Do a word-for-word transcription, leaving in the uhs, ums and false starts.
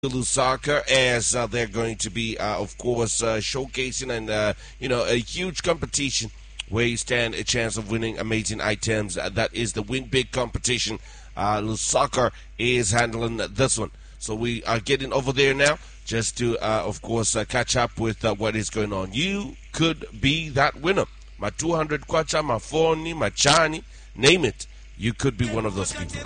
Lusaka as uh, they're going to be, uh, of course, uh, showcasing and uh, you know a huge competition where you stand a chance of winning amazing items. Uh, that is the Win Big competition. Uh, Lusaka is handling this one, so we are getting over there now just to, uh, of course, uh, catch up with uh, what is going on. You could be that winner. My two hundred kwacha, my phone, my chani, name it. You could be one of those people.